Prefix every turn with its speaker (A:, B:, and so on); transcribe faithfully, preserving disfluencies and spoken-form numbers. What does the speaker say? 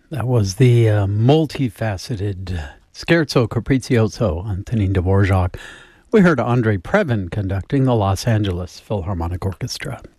A: That was the uh, multifaceted Scherzo Capriccioso on Antonin Dvorak. We heard Andre Previn conducting the Los Angeles Philharmonic Orchestra.